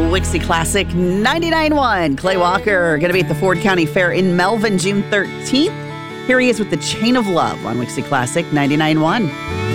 Wixie Classic 99.1. Clay Walker going to be at the Ford County Fair in Melvin June 13th. Here he is with the Chain of Love on Wixie Classic 99.1.